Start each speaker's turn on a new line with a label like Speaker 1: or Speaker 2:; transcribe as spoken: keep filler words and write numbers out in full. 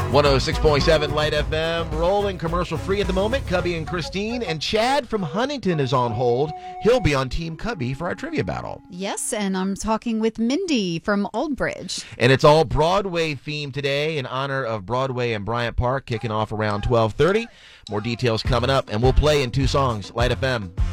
Speaker 1: one oh six point seven Light F M, rolling commercial free at the moment. Cubby and Christine, and Chad from Huntington is on hold. He'll be on Team Cubby for our trivia battle.
Speaker 2: Yes, and I'm talking with Mindy from Aldbridge.
Speaker 1: And it's all Broadway themed today in honor of Broadway and Bryant Park, kicking off around twelve thirty. More details coming up, and we'll play in two songs. Light F M.